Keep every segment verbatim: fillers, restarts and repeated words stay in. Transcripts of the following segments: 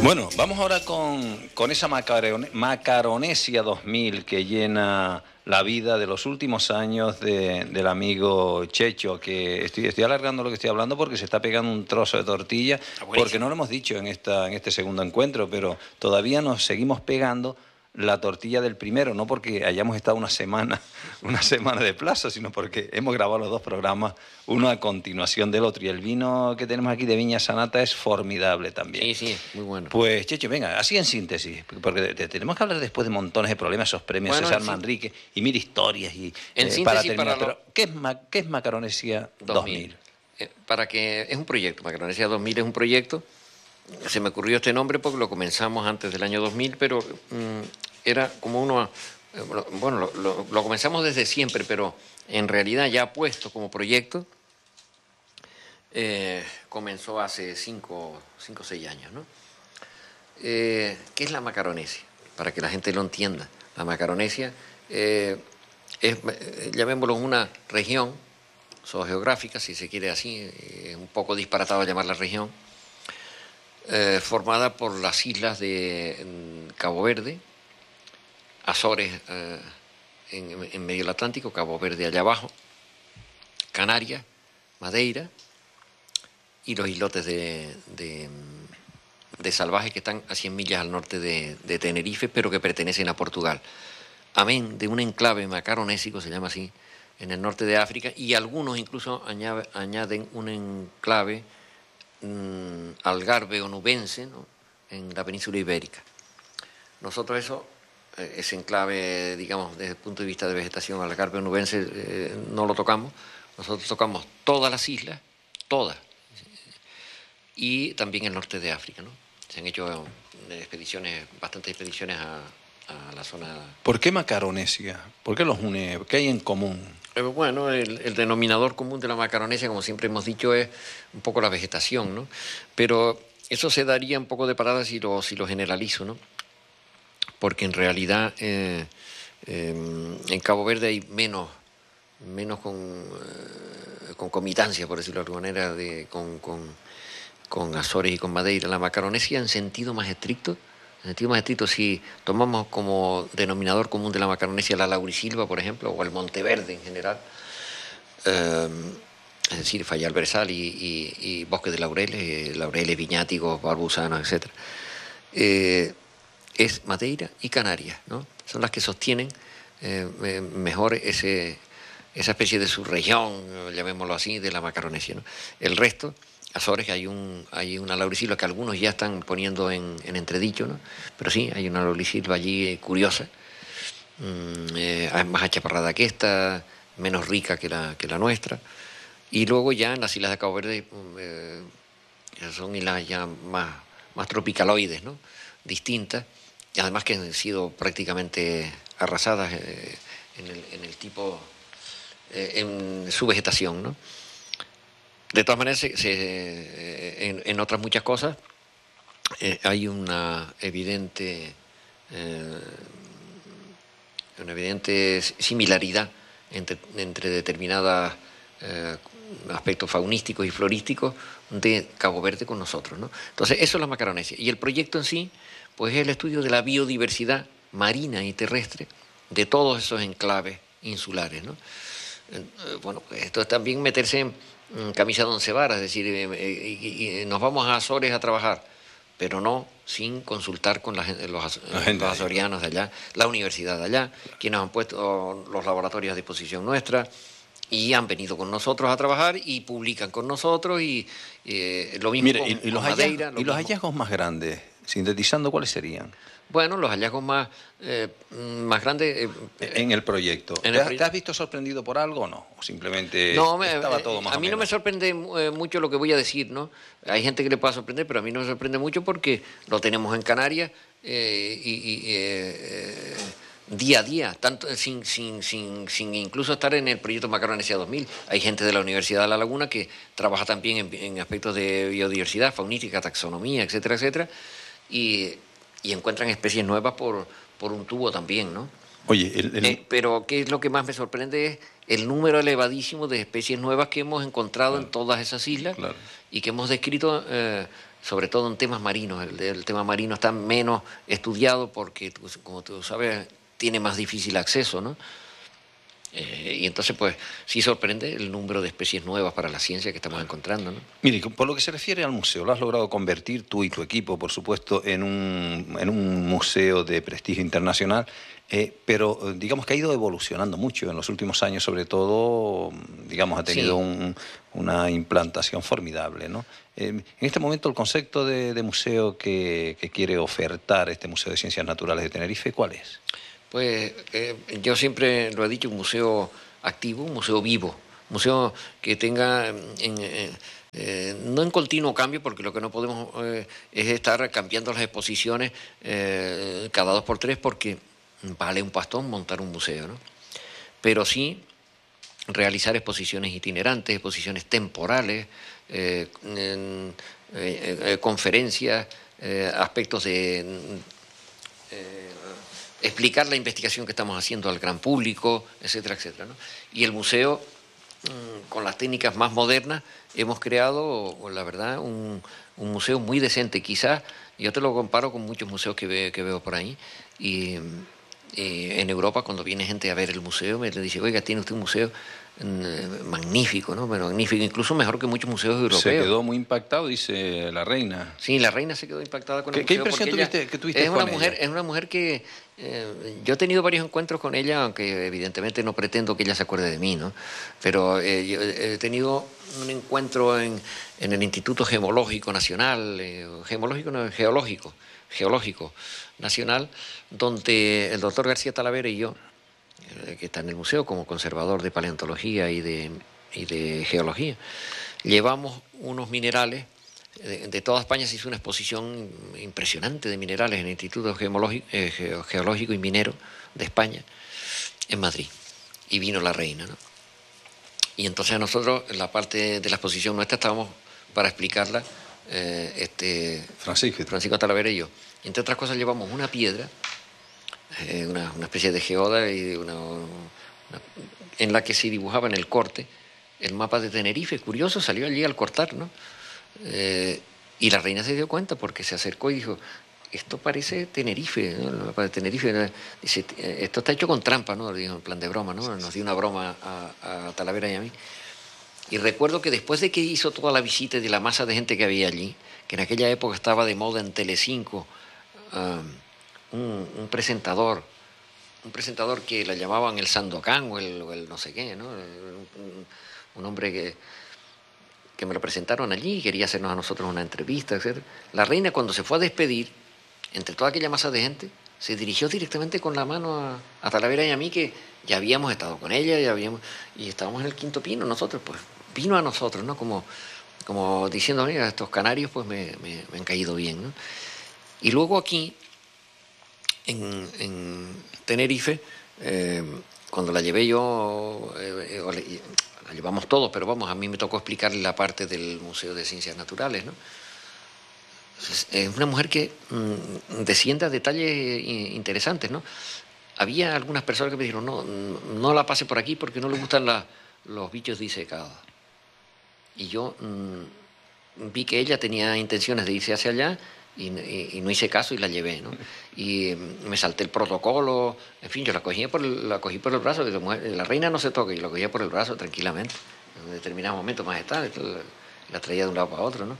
Bueno, vamos ahora con, con esa macarone, Macaronesia dos mil que llena la vida de los últimos años de, del amigo Checho, que estoy, estoy alargando lo que estoy hablando porque se está pegando un trozo de tortilla, porque no lo hemos dicho en, esta, en este segundo encuentro, pero todavía nos seguimos pegando la tortilla del primero, no porque hayamos estado una semana, una semana de plazo, sino porque hemos grabado los dos programas, uno a continuación del otro. Y el vino que tenemos aquí de Viña Sanata es formidable también. Sí, sí, muy bueno. Pues, Checho, venga, así en síntesis, porque te, tenemos que hablar después de montones de problemas, esos premios bueno, César Manrique y mil historias. Y, en eh, síntesis, para terminar, para lo... pero ¿qué es, ¿qué es Macaronesia dos mil? Eh, para que es un proyecto, Macaronesia dos mil es un proyecto. Se me ocurrió este nombre porque lo comenzamos antes del año dos mil, pero mmm, era como uno, bueno, lo, lo, lo comenzamos desde siempre, pero en realidad ya puesto como proyecto, eh, comenzó hace cinco o seis años, ¿no? Eh, ¿Qué es la Macaronesia? Para que la gente lo entienda. La Macaronesia eh, es, llamémoslo, una región zoogeográfica, si se quiere así, es un poco disparatado llamarla región, eh, formada por las islas de Cabo Verde, Azores eh, en, en medio del Atlántico, Cabo Verde allá abajo, Canarias, Madeira y los islotes de, de, de Salvaje que están a cien millas al norte de, de Tenerife, pero que pertenecen a Portugal. Amén de un enclave macaronésico, se llama así, en el norte de África, y algunos incluso añade, añaden un enclave mmm, algarve onubense, ¿no?, en la península ibérica. Nosotros eso, ese enclave, digamos, desde el punto de vista de vegetación algarve onubense, eh, no lo tocamos. Nosotros tocamos todas las islas, todas, y también el norte de África, ¿no? Se han hecho expediciones, bastantes expediciones a, a la zona... ¿Por qué Macaronesia? ¿Por qué los une? ¿Qué hay en común? Eh, bueno, el, el denominador común de la Macaronesia, como siempre hemos dicho, es un poco la vegetación, ¿no? Pero eso se daría un poco de parada si lo, si lo generalizo, ¿no? Porque en realidad eh, eh, en Cabo Verde hay menos, menos con, eh, concomitancia, por decirlo de alguna manera, de, con, con, con Azores y con Madeira. La Macaronesia, en sentido más estricto, en sentido más estricto, si tomamos como denominador común de la Macaronesia la laurisilva, por ejemplo, o el Monteverde en general, eh, es decir, Fayal-Berzal y, y, y bosque de laureles, laureles, viñáticos, barbusanos, etcétera. Eh, es Madeira y Canarias, ¿no? Son las que sostienen eh, mejor ese, esa especie de subregión, llamémoslo así, de la Macaronesia, ¿no? El resto, Azores, hay, un, hay una laurisilva que algunos ya están poniendo en, en entredicho, ¿no? Pero sí, hay una laurisilva allí eh, curiosa, mm, eh, más achaparrada que esta, menos rica que la, que la nuestra. Y luego ya en las islas de Cabo Verde eh, son islas ya más, más tropicaloides, ¿no? Distintas. Además que han sido prácticamente arrasadas eh, en, el, en el tipo, eh, en su vegetación, ¿no? De todas maneras, se, se, en, en otras muchas cosas eh, hay una evidente, eh, una evidente similaridad entre, entre determinados eh, aspectos faunísticos y florísticos de Cabo Verde con nosotros, ¿no? Entonces, eso es la Macaronesia. Y el proyecto en sí, pues es el estudio de la biodiversidad marina y terrestre de todos esos enclaves insulares, ¿no? Bueno, esto es también meterse en camisa de once varas, es decir, eh, eh, nos vamos a Azores a trabajar, pero no sin consultar con la gente, los, la los azorianos de allá, la universidad de allá, quienes han puesto los laboratorios a disposición nuestra y han venido con nosotros a trabajar y publican con nosotros y eh, lo mismo Mire, con, y, y los con Madeira. Hallazgos, lo ¿y los hallazgos más grandes, sintetizando, cuáles serían? Bueno, los hallazgos más, eh, más grandes... Eh, en el proyecto. En el ¿Te, proye ¿Te has visto sorprendido por algo o no? ¿O simplemente no, me, estaba todo más a o mí menos? no me sorprende eh, mucho lo que voy a decir, ¿no? Hay gente que le pueda sorprender, pero a mí no me sorprende mucho porque lo tenemos en Canarias eh, y... y eh, día a día, tanto sin, sin, sin, sin incluso estar en el proyecto Macaronesia dos mil. Hay gente de la Universidad de La Laguna que trabaja también en, en aspectos de biodiversidad, faunística, taxonomía, etcétera, etcétera, y, y encuentran especies nuevas por, por un tubo también, ¿no? Oye, el, el... Eh, pero ¿qué es lo que más me sorprende? Es el número elevadísimo de especies nuevas que hemos encontrado claro. en todas esas islas claro. y que hemos descrito eh, sobre todo en temas marinos. El, el tema marino está menos estudiado porque, pues, como tú sabes, tiene más difícil acceso, ¿no? Eh, y entonces, pues, sí sorprende el número de especies nuevas para la ciencia que estamos encontrando, ¿no? Mire, por lo que se refiere al museo, lo has logrado convertir tú y tu equipo, por supuesto, en un, en un museo de prestigio internacional, eh, pero eh, digamos que ha ido evolucionando mucho en los últimos años, sobre todo, digamos, ha tenido Sí. un, una implantación formidable, ¿no? Eh, en este momento, el concepto de, de museo que, que quiere ofertar este Museo de Ciencias Naturales de Tenerife, ¿cuál es? Pues eh, yo siempre lo he dicho, un museo activo, un museo vivo, un museo que tenga, en, eh, eh, no en continuo cambio, porque lo que no podemos eh, es estar cambiando las exposiciones eh, cada dos por tres, porque vale un pastón montar un museo, ¿no? Pero sí realizar exposiciones itinerantes, exposiciones temporales, eh, en, eh, eh, conferencias, eh, aspectos de... Eh, explicar la investigación que estamos haciendo al gran público, etcétera, etcétera, ¿no? Y el museo, con las técnicas más modernas, hemos creado, la verdad, un, un museo muy decente. Quizás yo te lo comparo con muchos museos que, ve, que veo por ahí. Y, y en Europa, cuando viene gente a ver el museo, me dice, oiga, tiene usted un museo magnífico, ¿no? Bueno, magnífico, incluso mejor que muchos museos europeos. Se quedó muy impactado, dice la reina. Sí, la reina se quedó impactada con el ¿Qué, museo. ¿Qué impresión tuviste, que tuviste es con una mujer, ella? Es una mujer que... Eh, yo he tenido varios encuentros con ella, aunque evidentemente no pretendo que ella se acuerde de mí, ¿no? Pero eh, yo he tenido un encuentro en, en el Instituto Gemológico Nacional, eh, gemológico, no, geológico, geológico nacional, donde el doctor García Talavera y yo, que está en el museo como conservador de paleontología y de, y de geología, llevamos unos minerales. De, de toda España se hizo una exposición impresionante de minerales en el Instituto eh, Geológico y Minero de España, en Madrid. Y vino la reina, ¿no? Y entonces a nosotros, en la parte de la exposición nuestra, estábamos para explicarla, eh, este, Francisco. Francisco Talavera y yo. Y entre otras cosas llevamos una piedra, eh, una, una especie de geoda, y una, una, en la que se dibujaba en el corte el mapa de Tenerife. Curioso, salió allí al cortar, ¿no? Eh, y la reina se dio cuenta porque se acercó y dijo, esto parece Tenerife, ¿no? El mapa de Tenerife, ¿no? Dice, esto está hecho con trampa, ¿no? Dijo, en plan de broma, ¿no? Nos dio una broma a, a Talavera y a mí. Y recuerdo que después de que hizo toda la visita de la masa de gente que había allí, que en aquella época estaba de moda en Telecinco, um, un, un presentador, un presentador que la llamaban el Sandokan o el, o el no sé qué, ¿no? Un, un hombre que, que me lo presentaron allí, quería hacernos a nosotros una entrevista, etcétera. La reina, cuando se fue a despedir, entre toda aquella masa de gente, se dirigió directamente con la mano a, a Talavera y a mí, que ya habíamos estado con ella, ya habíamos, y estábamos en el quinto pino nosotros, pues vino a nosotros, ¿no? Como, como diciendo, mira, estos canarios pues me, me, me han caído bien, ¿no? Y luego aquí, en, en Tenerife, eh, cuando la llevé yo, eh, eh, la llevamos todos, pero vamos, a mí me tocó explicarle la parte del Museo de Ciencias Naturales, ¿no? Es una mujer que mmm, desciende a detalles interesantes, ¿no? Había algunas personas que me dijeron, no, no la pase por aquí porque no le gustan la, los bichos disecados. Y yo mmm, vi que ella tenía intenciones de irse hacia allá y, y, y no hice caso y la llevé, ¿no? Y me salté el protocolo, en fin, yo la cogí por el, la cogí por el brazo, la, mujer, la reina no se toca, y la cogía por el brazo tranquilamente. En determinados momentos más está, la traía de un lado para otro, ¿no?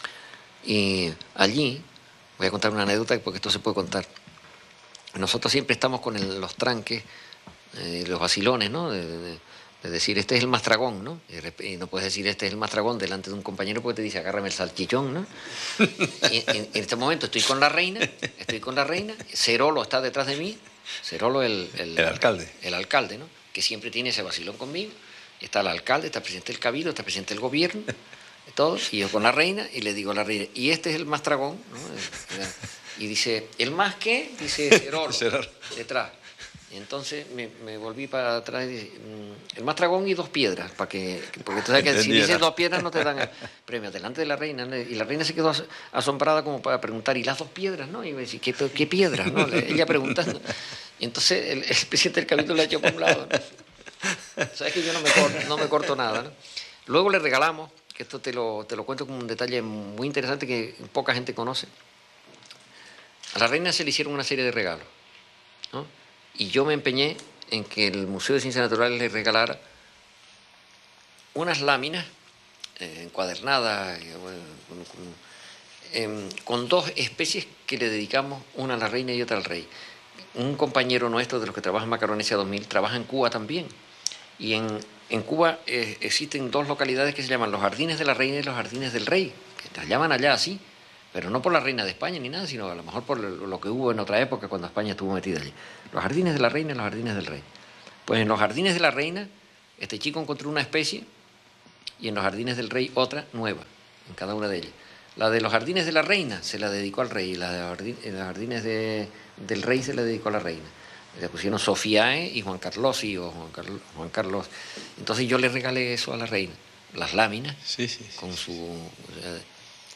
Y allí, voy a contar una anécdota porque esto se puede contar. Nosotros siempre estamos con el, los tranques, eh, los vacilones, ¿no? De, de, de decir, este es el mastragón, ¿no? Y no puedes decir, este es el mastragón delante de un compañero porque te dice, agárrame el salchichón, ¿no? Y, y, en este momento estoy con la reina, estoy con la reina, Cerolo está detrás de mí, Cerolo el, el, el alcalde, el alcalde, ¿no? Que siempre tiene ese vacilón conmigo. Está el alcalde, está el presidente del cabildo, está el presidente del gobierno, todos, y yo con la reina, y le digo a la reina, y este es el mastragón, ¿no? Y dice, ¿el más qué? Dice Cerolo, detrás. Y entonces me, me volví para atrás y dice, el mastragón y dos piedras, para que, porque tú sabes que si dices dos piedras no te dan el premio, delante de la reina. Y la reina se quedó asombrada como para preguntar, ¿y las dos piedras? ¿No? Y me dice, ¿qué, qué piedras? ¿No? Ella preguntando. Y entonces el, el presidente del cabildo la echó por un lado, ¿no? Sabes que yo no me corto, no me corto nada, ¿no? Luego le regalamos que esto te lo, te lo cuento como un detalle muy interesante que poca gente conoce. A la reina se le hicieron una serie de regalos, ¿no? Y yo me empeñé en que el Museo de Ciencias Naturales le regalara unas láminas eh, encuadernadas eh, con, con, eh, con dos especies que le dedicamos, una a la reina y otra al rey. Un compañero nuestro de los que trabaja en Macaronesia dos mil trabaja en Cuba también. Y en, en Cuba eh, existen dos localidades que se llaman los Jardines de la Reina y los Jardines del Rey, que las llaman allá así, pero no por la reina de España ni nada, sino a lo mejor por lo que hubo en otra época cuando España estuvo metida allí. Los Jardines de la Reina y los Jardines del Rey. Pues en los Jardines de la Reina, este chico encontró una especie y en los Jardines del Rey otra nueva, en cada una de ellas. La de los Jardines de la Reina se la dedicó al rey y la de los jardines, los jardines de, del Rey se la dedicó a la reina. Le pusieron Sofiae y Juan Carlos y o Juan Carlos, Juan Carlos. Entonces yo le regalé eso a la reina, las láminas, sí, sí, sí, con su...